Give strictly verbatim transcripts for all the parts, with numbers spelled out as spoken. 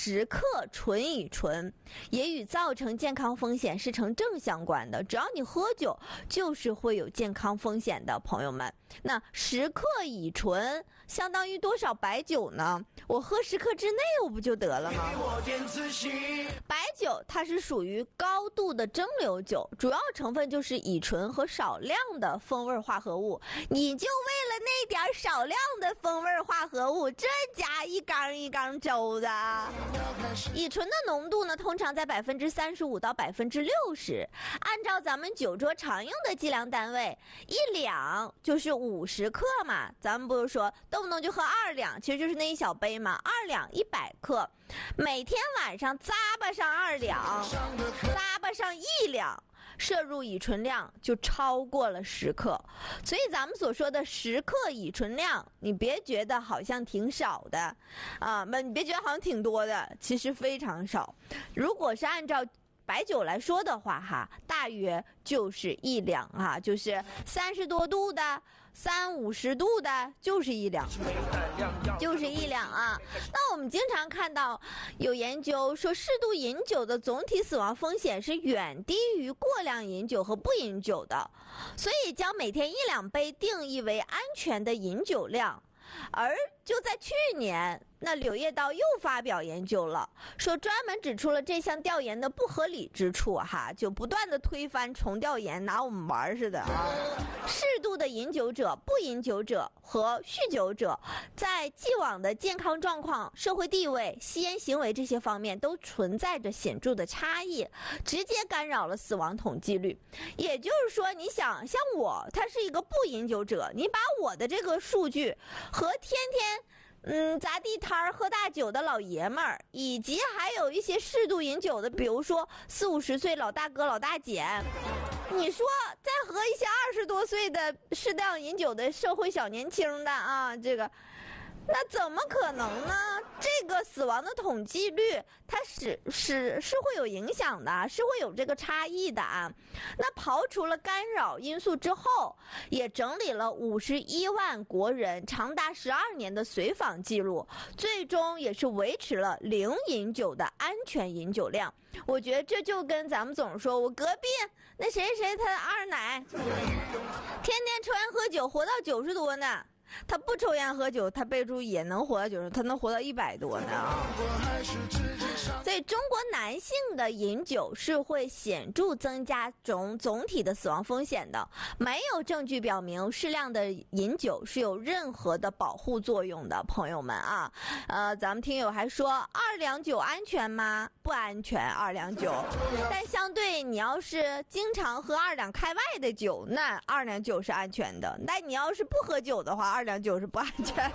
食客纯乙醇也与造成健康风险是成正相关的。只要你喝酒，就是会有健康风险的，朋友们。那十克乙醇相当于多少白酒呢？我喝十克之内我不就得了吗？白酒它是属于高度的蒸馏酒，主要成分就是乙醇和少量的风味化合物。你就为了那点少量的风味化合物，这加一缸一缸粥的。乙醇的浓度呢，通常在百分之三十五到百分之六十。按照咱们酒桌常用的计量单位，一两就是五十克嘛。咱们不是说动不动就喝二两，其实就是那一小杯嘛。二两一百克，每天晚上咂巴上二两，咂巴上一两。摄入乙醇量就超过了十克，所以咱们所说的十克乙醇量，你别觉得好像挺少的，啊，你别觉得好像挺多的，其实非常少。如果是按照白酒来说的话哈，大约就是一两哈，就是三十多度的、三五十度的，就是一两，就是一两啊。那我们经常看到有研究说，适度饮酒的总体死亡风险是远低于过量饮酒和不饮酒的，所以将每天一两杯定义为安全的饮酒量。而就在去年，那柳叶刀又发表研究了，说专门指出了这项调研的不合理之处哈，就不断的推翻重调研，拿我们玩似的啊。适度的饮酒者、不饮酒者和酗酒者，在既往的健康状况、社会地位、吸烟行为这些方面都存在着显著的差异，直接干扰了死亡统计率。也就是说，你想像我，他是一个不饮酒者，你把我的这个数据和天天嗯，砸地摊儿喝大酒的老爷们儿，以及还有一些适度饮酒的，比如说四五十岁老大哥老大姐，你说再和一些二十多岁的适当饮酒的社会小年轻的啊，这个那怎么可能呢？这个死亡的统计率它是是是会有影响的，是会有这个差异的啊。那刨除了干扰因素之后，也整理了五十一万国人长达十二年的随访记录，最终也是维持了零饮酒的安全饮酒量。我觉得这就跟咱们总说我隔壁那谁谁他二奶天天抽烟喝酒活到九十多呢，他不抽烟喝酒，他备注也能活到九十，他能活到一百多呢啊！所以中国男性的饮酒是会显著增加总总体的死亡风险的，没有证据表明适量的饮酒是有任何的保护作用的，朋友们啊，呃，咱们听友还说二两酒安全吗？不安全，二两酒，但相对你要是经常喝二两开外的酒，那二两酒是安全的，但你要是不喝酒的话，二两酒是不安全。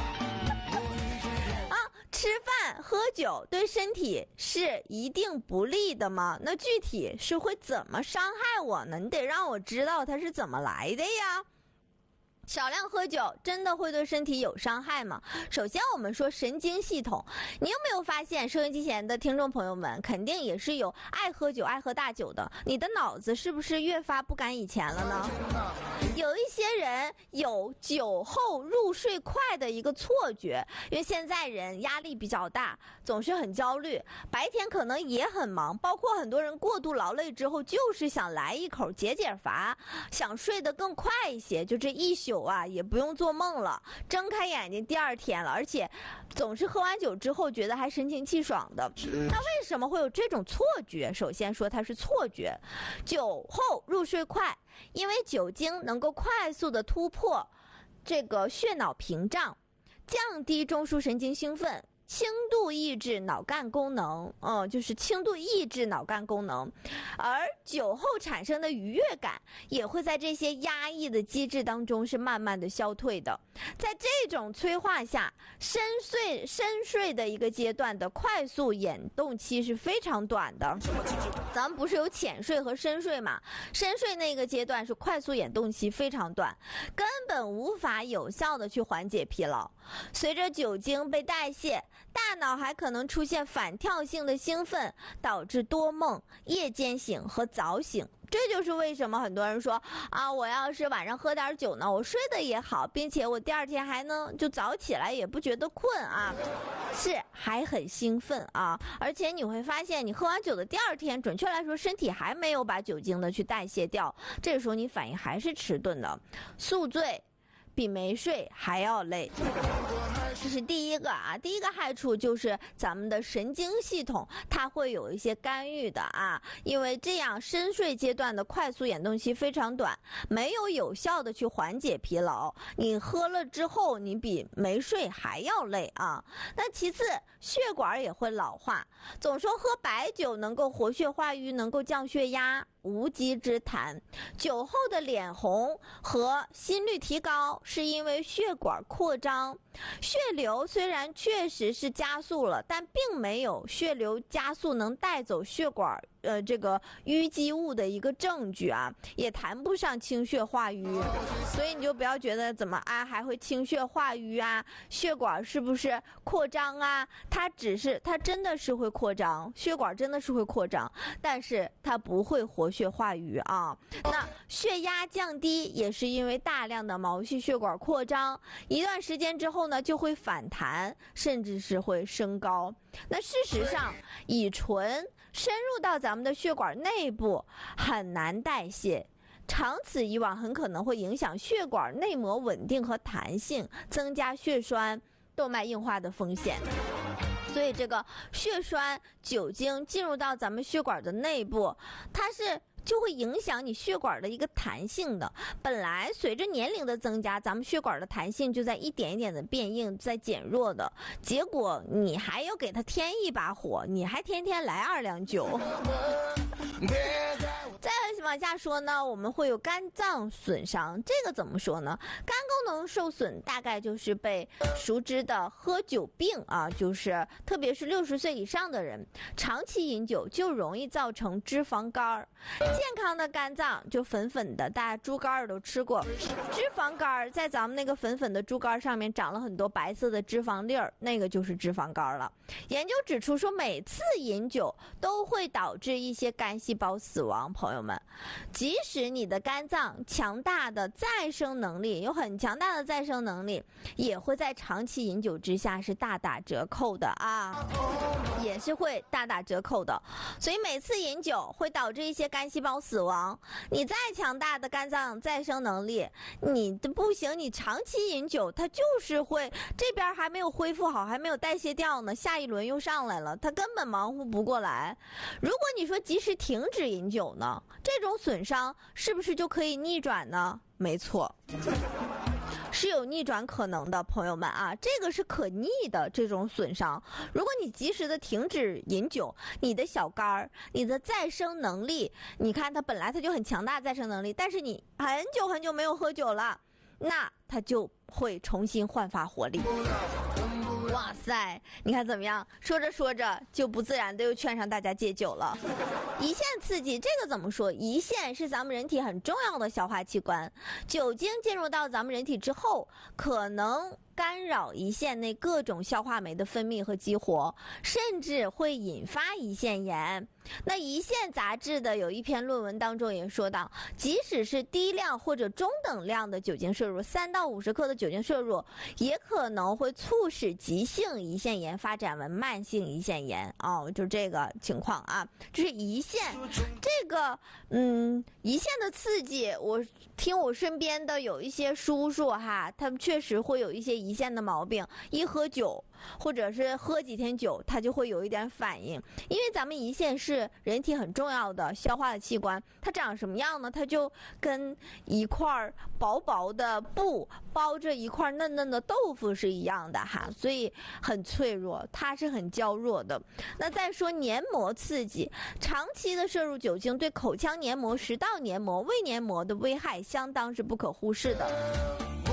吃饭喝酒对身体是一定不利的吗？那具体是会怎么伤害我呢？你得让我知道它是怎么来的呀。少量喝酒真的会对身体有伤害吗？首先我们说神经系统，你有没有发现收音机前的听众朋友们肯定也是有爱喝酒爱喝大酒的，你的脑子是不是越发不赶以前了呢？有一些人有酒后入睡快的一个错觉，因为现在人压力比较大，总是很焦虑，白天可能也很忙，包括很多人过度劳累之后就是想来一口解解乏，想睡得更快一些，就这一宿啊也不用做梦了，睁开眼睛第二天了，而且总是喝完酒之后觉得还神清气爽的。那为什么会有这种错觉？首先说它是错觉，酒后入睡快，因为酒精能够快速的突破这个血脑屏障，降低中枢神经兴奋，轻度抑制脑干功能，嗯，就是轻度抑制脑干功能，而酒后产生的愉悦感也会在这些压抑的机制当中是慢慢的消退的。在这种催化下，深睡深睡的一个阶段的快速眼动期是非常短的。咱们不是有浅睡和深睡吗？深睡那个阶段是快速眼动期非常短，根本无法有效的去缓解疲劳。随着酒精被代谢， 大脑还可能出现反跳性的兴奋，导致多梦、夜间醒和早醒。这就是为什么很多人说啊，我要是晚上喝点酒呢，我睡得也好，并且我第二天还能就早起来，也不觉得困啊，是还很兴奋啊。而且你会发现，你喝完酒的第二天，准确来说，身体还没有把酒精的去代谢掉，这个时候你反应还是迟钝的，宿醉比没睡还要累。这是第一个啊，第一个害处就是咱们的神经系统它会有一些干预的啊，因为这样深睡阶段的快速眼动期非常短，没有有效的去缓解疲劳，你喝了之后你比没睡还要累啊。那其次，血管也会老化，总说喝白酒能够活血化瘀，能够降血压，无稽之谈。酒后的脸红和心率提高是因为血管扩张，血流虽然确实是加速了，但并没有血流加速能带走血管呃这个淤积物的一个证据啊，也谈不上清血化瘀。所以你就不要觉得怎么啊还会清血化瘀啊，血管是不是扩张啊？它只是它真的是会扩张，血管真的是会扩张，但是它不会活血化瘀啊。那血压降低也是因为大量的毛细血管扩张，一段时间之后呢就会反弹，甚至是会升高。那事实上，乙醇深入到咱们的血管内部很难代谢，长此以往很可能会影响血管内膜稳定和弹性，增加血栓、动脉硬化的风险。所以这个血栓酒精进入到咱们血管的内部，它是就会影响你血管的一个弹性的。本来随着年龄的增加，咱们血管的弹性就在一点一点的变硬，在减弱的，结果你还要给它添一把火，你还天天来二两酒。再往下说呢，我们会有肝脏损伤，这个怎么说呢？肝功能受损大概就是被熟知的喝酒病啊，就是特别是六十岁以上的人，长期饮酒就容易造成脂肪肝。健康的肝脏就粉粉的，大家猪肝儿都吃过，脂肪肝在咱们那个粉粉的猪肝上面长了很多白色的脂肪粒儿，那个就是脂肪肝了。研究指出说，每次饮酒都会导致一些肝细胞死亡，朋友们。即使你的肝脏强大的再生能力，有很强大的再生能力，也会在长期饮酒之下是大打折扣的啊，也是会大打折扣的。所以每次饮酒会导致一些肝细胞死亡。你再强大的肝脏再生能力，你的不行，你长期饮酒，它就是会这边还没有恢复好，还没有代谢掉呢，下一轮又上来了，它根本忙活不过来。如果你说及时停止饮酒呢，这种损伤是不是就可以逆转呢？没错，是有逆转可能的，朋友们啊，这个是可逆的这种损伤。如果你及时的停止饮酒，你的小肝儿、你的再生能力，你看它本来它就很强大再生能力，但是你很久很久没有喝酒了，那它就会重新焕发活力。哇塞，你看怎么样？说着说着就不自然的又劝上大家戒酒了。胰腺刺激，这个怎么说？胰腺是咱们人体很重要的消化器官，酒精进入到咱们人体之后，可能干扰胰腺内各种消化酶的分泌和激活，甚至会引发胰腺炎。那胰腺杂志的有一篇论文当中也说到，即使是低量或者中等量的酒精摄入，三到五十克的酒精摄入，也可能会促使急性胰腺炎发展为慢性胰腺炎哦，就这个情况啊，这是胰腺。这个嗯，胰腺的刺激，我听我身边的有一些叔叔哈，他们确实会有一些胰腺的毛病，一喝酒或者是喝几天酒，他就会有一点反应。因为咱们胰腺是人体很重要的消化的器官，它长什么样呢？它就跟一块薄薄的布包着一块嫩嫩的豆腐是一样的哈，所以很脆弱，它是很娇弱的。那再说黏膜刺激，长期的摄入酒精对口腔黏膜、食道黏膜、胃黏膜的危害相当是不可忽视的。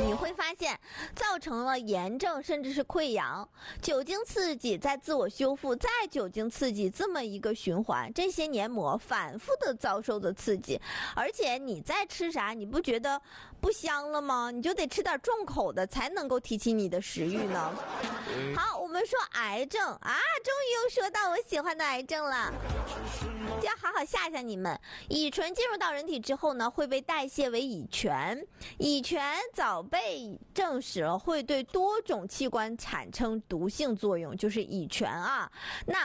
你会发现造成了炎症甚至是溃疡。酒精刺激再自我修复，再酒精刺激，这么一个循环，这些黏膜反复的遭受的刺激，而且你再吃啥你不觉得不香了吗？你就得吃点重口的才能够提起你的食欲呢。好，我们说癌症啊，终于又说到我喜欢的癌症了，就要好好吓吓你们。乙醇进入到人体之后呢，会被代谢为乙醛，乙醛早被证实了会对多种器官产生毒性作用，就是乙醛啊。那